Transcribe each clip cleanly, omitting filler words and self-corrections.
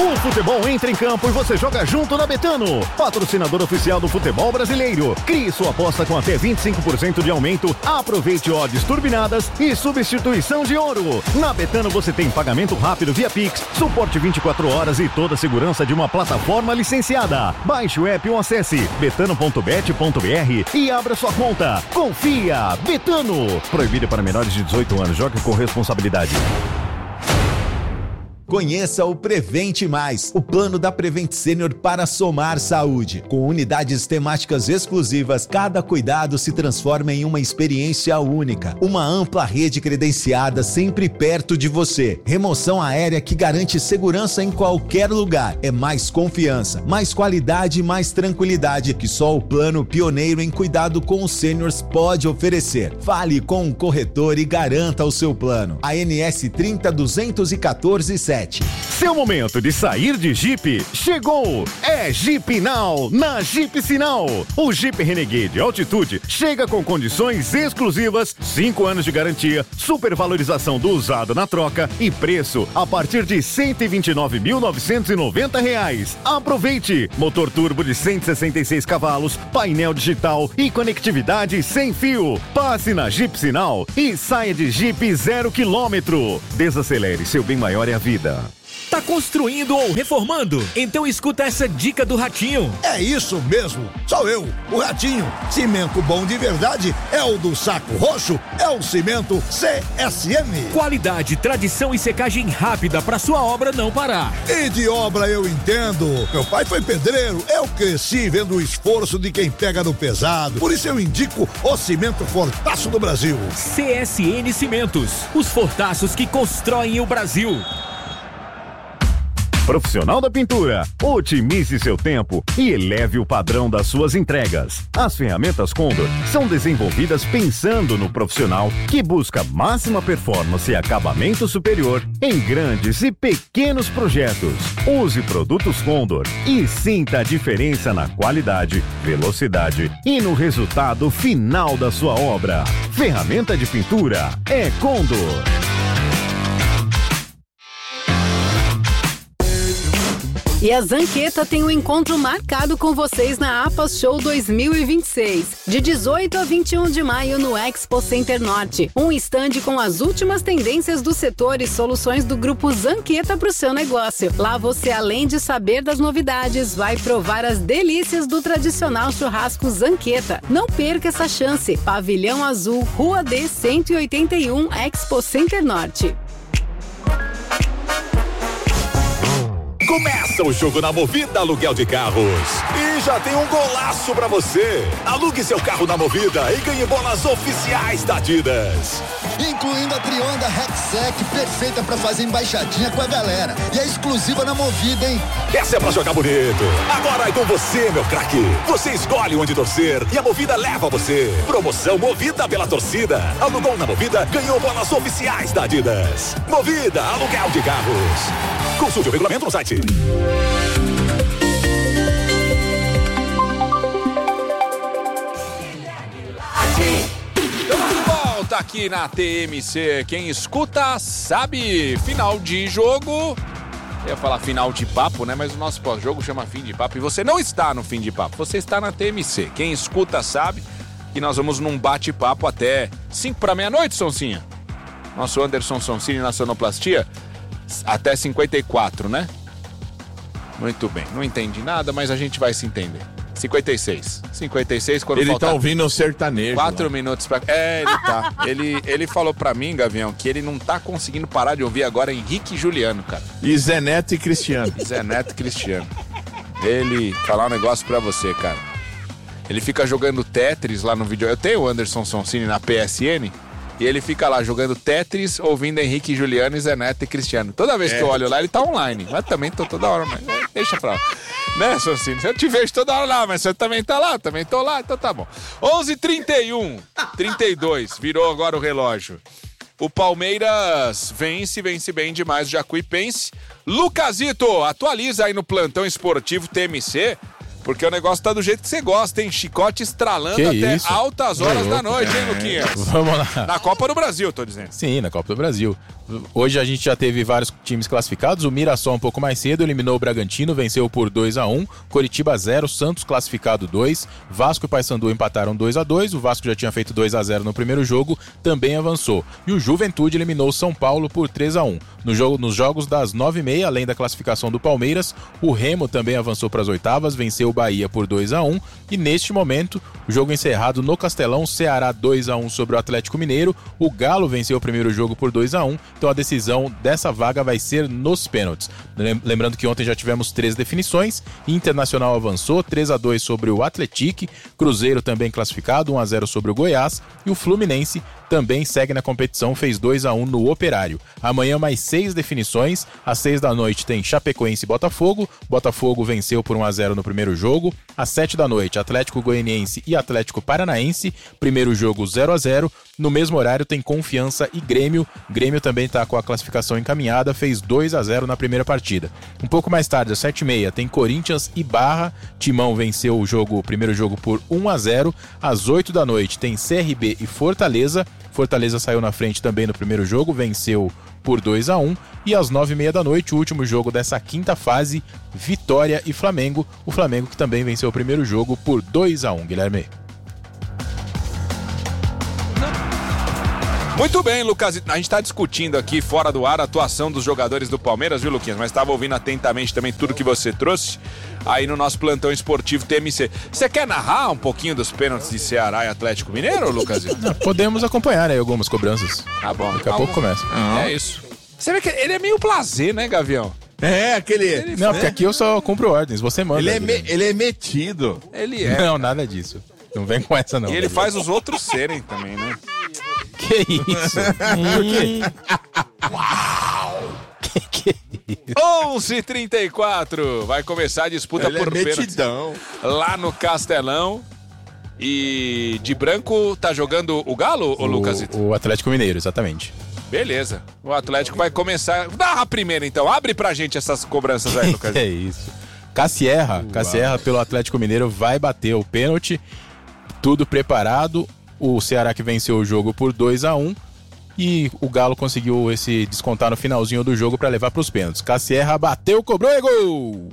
O futebol entra em campo e você joga junto na Betano. Patrocinador oficial do futebol brasileiro. Crie sua aposta com até 25% de aumento. Aproveite odds turbinadas e substituição de ouro. Na Betano você tem pagamento rápido via Pix, suporte 24 horas e toda a segurança de uma plataforma licenciada. Baixe o app ou acesse betano.bet.br e abra sua conta. Confia! Betano! Proibido para menores de 18 anos. Jogue com responsabilidade. Conheça o Prevente Mais, o plano da Prevent Senior para somar saúde. Com unidades temáticas exclusivas, cada cuidado se transforma em uma experiência única. Uma ampla rede credenciada sempre perto de você. Remoção aérea que garante segurança em qualquer lugar. É mais confiança, mais qualidade e mais tranquilidade que só o plano pioneiro em cuidado com os seniors pode oferecer. Fale com um corretor e garanta o seu plano. ANS 30.214.7. Seu momento de sair de Jeep chegou! É Jeep Now, na Jeep Sinal. O Jeep Renegade Altitude chega com condições exclusivas, 5 anos de garantia, supervalorização do usado na troca e preço a partir de R$ 129.990. Aproveite! Motor turbo de 166 cavalos, painel digital e conectividade sem fio. Passe na Jeep Sinal e saia de Jeep 0 km. Desacelere, seu bem maior é a vida. Tá construindo ou reformando? Então escuta essa dica do Ratinho. É isso mesmo, sou eu, o Ratinho. Cimento bom de verdade é o do Saco Roxo, é o cimento CSN. Qualidade, tradição e secagem rápida para sua obra não parar. E de obra eu entendo. Meu pai foi pedreiro, eu cresci vendo o esforço de quem pega no pesado. Por isso eu indico o cimento Fortaço do Brasil. CSN Cimentos, os fortaços que constroem o Brasil. Profissional da pintura, otimize seu tempo e eleve o padrão das suas entregas. As ferramentas Condor são desenvolvidas pensando no profissional que busca máxima performance e acabamento superior em grandes e pequenos projetos. Use produtos Condor e sinta a diferença na qualidade, velocidade e no resultado final da sua obra. Ferramenta de pintura é Condor. E a Zanqueta tem um encontro marcado com vocês na APAS Show 2026, de 18 a 21 de maio no Expo Center Norte. Um estande com as últimas tendências do setor e soluções do grupo Zanqueta para o seu negócio. Lá você, além de saber das novidades, vai provar as delícias do tradicional churrasco Zanqueta. Não perca essa chance. Pavilhão Azul, Rua D 181, Expo Center Norte. Começa o jogo na Movida Aluguel de Carros. E já tem um golaço pra você. Alugue seu carro na Movida e ganhe bolas oficiais da Adidas. Incluindo a Trionda Rexec, perfeita pra fazer embaixadinha com a galera. E é exclusiva na Movida, hein? Essa é pra jogar bonito. Agora é com você, meu craque. Você escolhe onde torcer e a Movida leva você. Promoção Movida pela torcida. Alugou na Movida, ganhou bolas oficiais da Adidas. Movida Aluguel de Carros. Consulte o regulamento no site. Estamos de volta aqui na TMC. Quem escuta sabe. Final de jogo. Eu ia falar final de papo, né? Mas o nosso pós-jogo chama fim de papo. E você não está no fim de papo, você está na TMC. Quem escuta sabe que nós vamos num bate-papo até 5 para meia-noite, Sonsinha. Nosso Anderson Sonsini na sonoplastia. Até 54, né? Muito bem, não entendi nada, mas a gente vai se entender. 56, quando ele faltar... tá ouvindo o sertanejo. 4 minutos pra... É, ele tá. Ele falou pra mim, Gavião, que ele não tá conseguindo parar de ouvir agora Henrique e Juliano, cara. E Zé Neto e Cristiano. Ele... Falar um negócio pra você, cara. Ele fica jogando Tetris lá no vídeo. Eu tenho o Anderson Sonsini na PSN... E ele fica lá jogando Tetris, ouvindo Henrique e Juliano e Zé Neto e Cristiano. Toda vez que eu olho lá, ele tá online. Mas também tô toda hora, mas deixa pra lá. Né, Sonsini? Eu te vejo toda hora lá, mas você também tá lá, também tô lá, então tá bom. 11h31, 32, virou agora o relógio. O Palmeiras vence bem demais o Jacuipense. Lucasito, atualiza aí no plantão esportivo TMC. Porque o negócio tá do jeito que você gosta, hein? Chicote estralando Que até isso? altas horas da noite, hein, Luquinhas? Vamos lá. Na Copa do Brasil, tô dizendo. Sim, na Copa do Brasil. Hoje a gente já teve vários times classificados. O Mirassol um pouco mais cedo eliminou o Bragantino, venceu por 2-1. Coritiba 0, Santos classificado 2. Vasco e Paysandu empataram 2-2. O Vasco já tinha feito 2-0 no primeiro jogo, também avançou. E o Juventude eliminou o São Paulo por 3-1. Nos jogos das 9h30, além da classificação do Palmeiras, o Remo também avançou para as oitavas, venceu o Bahia por 2-1. E neste momento, o jogo encerrado no Castelão, Ceará 2-1 sobre o Atlético Mineiro. O Galo venceu o primeiro jogo por 2-1. Então a decisão dessa vaga vai ser nos pênaltis. Lembrando que ontem já tivemos 3 definições. Internacional avançou 3-2 sobre o Atlético. Cruzeiro também classificado 1-0 sobre o Goiás. E o Fluminense também segue na competição, fez 2-1 no Operário. Amanhã mais 6 definições. Às 6 da noite tem Chapecoense e Botafogo. Botafogo venceu por 1-0 no primeiro jogo. Às 7 da noite, Atlético Goianiense e Atlético Paranaense. Primeiro jogo 0-0. No mesmo horário tem Confiança e Grêmio. Grêmio também está com a classificação encaminhada, fez 2-0 na primeira partida. Um pouco mais tarde, às 7h30, tem Corinthians e Barra. Timão venceu o primeiro jogo por 1-0. Às 8 da noite tem CRB e Fortaleza. Fortaleza saiu na frente também no primeiro jogo, venceu por 2-1. E às 9h30 da noite, o último jogo dessa quinta fase, Vitória e Flamengo. O Flamengo que também venceu o primeiro jogo por 2-1, Guilherme. Muito bem, Lucas. A gente tá discutindo aqui fora do ar a atuação dos jogadores do Palmeiras, viu, Luquinhas? Mas estava ouvindo atentamente também tudo que você trouxe aí no nosso plantão esportivo TMC. Você quer narrar um pouquinho dos pênaltis de Ceará e Atlético Mineiro, Lucas? Podemos acompanhar aí algumas cobranças. Tá bom. Daqui a pouco começa. É isso. Você vê que ele é meio blasé, né, Gavião? É, aquele... Não, porque aqui eu só cumpro ordens, você manda. Ele é metido. Ele é. Não, nada disso. Não vem com essa, não. E ele faz os outros serem também, né? Que isso? Por quê? Uau! Que 11h34. Vai começar a disputa ele por pênaltis lá no Castelão. E de branco tá jogando o Galo, ou Lucasito? O Atlético Mineiro, exatamente. Beleza. O Atlético vai começar... Dá a primeira, então. Abre pra gente essas cobranças aí, Lucasito. É isso. Cassierra pelo Atlético Mineiro vai bater o pênalti. Tudo preparado. O Ceará que venceu o jogo por 2-1. E o Galo conseguiu esse descontar no finalzinho do jogo para levar para os pênaltis. Cassierra bateu, cobrou e gol!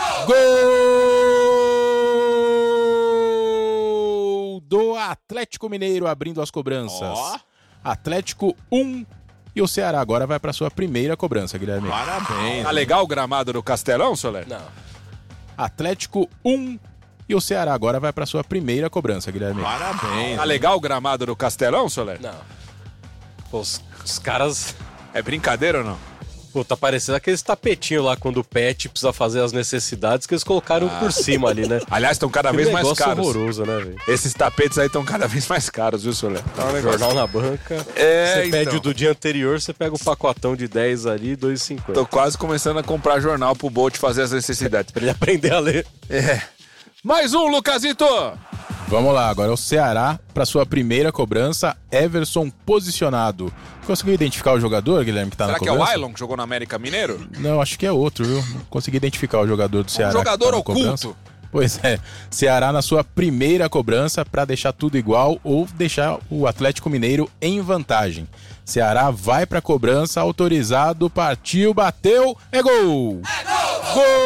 Gol do Atlético Mineiro abrindo as cobranças. Atlético 1 e o Ceará agora vai para sua primeira cobrança, Guilherme. Parabéns. Tá legal o gramado do Castelão, Soler? Não. Atlético 1 e o Ceará agora vai para sua primeira cobrança, Guilherme. Parabéns. Tá legal o gramado do Castelão, Soler? Não. Pô, os caras... É brincadeira ou não? Pô, tá parecendo aqueles tapetinhos lá quando o pet precisa fazer as necessidades que eles colocaram por cima ali, né? Aliás, estão cada vez mais caros. Horroroso, né, velho? Esses tapetes aí estão cada vez mais caros, viu, Soler? Tá um negócio. Jornal na banca. Você pede o do dia anterior, você pega o pacotão de 10 ali, 2,50. Tô quase começando a comprar jornal pro Bolt fazer as necessidades. Pra ele aprender a ler. É. Mais um, Lucasito! Vamos lá, agora é o Ceará para sua primeira cobrança. Everson posicionado. Conseguiu identificar o jogador, Guilherme, que tá na cobrança? Será que é o Ailon que jogou no América Mineiro? Não, acho que é outro, viu? Não consegui identificar o jogador do Ceará. Um jogador tá oculto. Cobrança. Pois é, Ceará na sua primeira cobrança para deixar tudo igual ou deixar o Atlético Mineiro em vantagem. Ceará vai para cobrança, autorizado, partiu, bateu, é gol! É gol!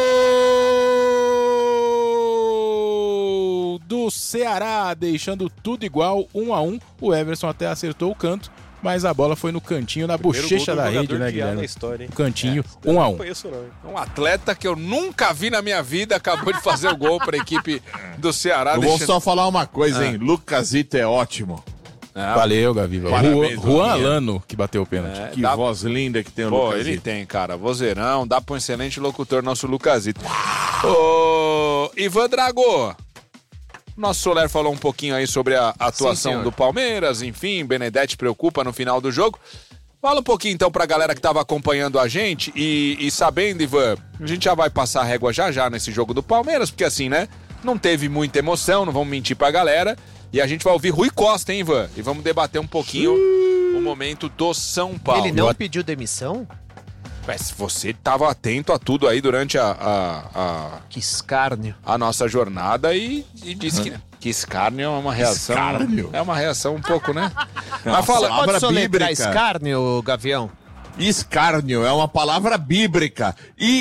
Gol do Ceará, deixando tudo igual, 1-1. O Everson até acertou o canto, mas a bola foi no cantinho, na bochecha da rede, né, Guilherme? O cantinho, 1-1. Não conheço, não. Um atleta que eu nunca vi na minha vida acabou de fazer o gol para a equipe do Ceará. Eu vou só falar uma coisa, hein? Lucasito é ótimo. Valeu, Gaviva. Juan Alano que bateu o pênalti. Que voz linda que tem o Lucasito. Ele tem, cara. Vozeirão, dá para um excelente locutor, nosso Lucasito. Ô, Ivan Drago. Nosso Soler falou um pouquinho aí sobre a atuação do Palmeiras, enfim, Benedetti preocupa no final do jogo. Fala um pouquinho então pra galera que tava acompanhando a gente e sabendo, Ivan, a gente já vai passar a régua já nesse jogo do Palmeiras, porque assim, né, não teve muita emoção, não vamos mentir pra galera, e a gente vai ouvir Rui Costa, hein, Ivan? E vamos debater um pouquinho o momento do São Paulo. Ele não pediu demissão? Mas você estava atento a tudo aí durante Que escárnio. A nossa jornada e disse que escárnio é uma reação. Escárnio? É uma reação um pouco, né? Mas fala, Pode soletrar bíblica. escárnio, Gavião? Escárnio é uma palavra bíblica.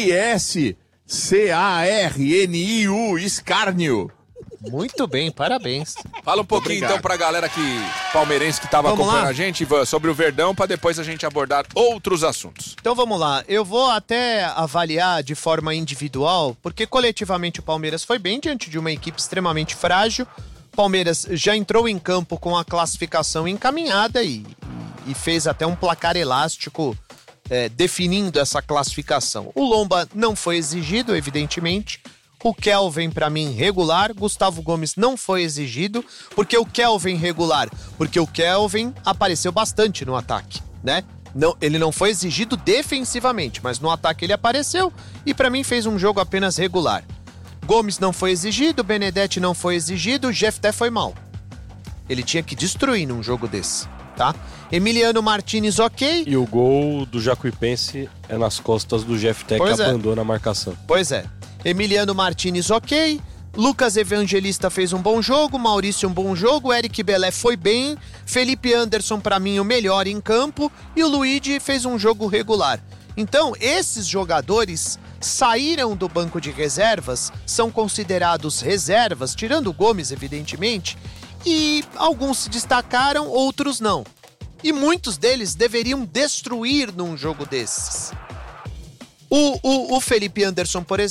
I-S-C-A-R-N-I-U, escárnio. Muito bem, parabéns. Fala um pouquinho Obrigado. então pra galera palmeirense que tava Vamos acompanhando lá? a gente, Ivan, sobre o Verdão, pra depois a gente abordar outros assuntos. Então vamos lá, eu vou até avaliar de forma individual, porque coletivamente o Palmeiras foi bem diante de uma equipe extremamente frágil. O Palmeiras já entrou em campo com a classificação encaminhada e fez até um placar elástico definindo essa classificação. O Lomba não foi exigido, evidentemente. O Kelvin, pra mim, regular. Gustavo Gomes não foi exigido. Porque o Kelvin regular? Porque o Kelvin apareceu bastante no ataque, né? Não, ele não foi exigido defensivamente, mas no ataque ele apareceu e pra mim fez um jogo apenas regular. Gomes não foi exigido, Benedetti não foi exigido, o Jefté foi mal. Ele tinha que destruir num jogo desse, tá? Emiliano Martinez, ok. E o gol do Jacuipense é nas costas do Jefté, que abandona a marcação. Pois é. Emiliano Martinez, ok. Lucas Evangelista fez um bom jogo, Maurício um bom jogo, Eric Belé foi bem, Felipe Anderson pra mim o melhor em campo e o Luigi fez um jogo regular. Então, esses jogadores saíram do banco de reservas, são considerados reservas, tirando o Gomes, evidentemente, e alguns se destacaram, outros não. E muitos deles deveriam destruir num jogo desses. O Felipe Anderson, por exemplo,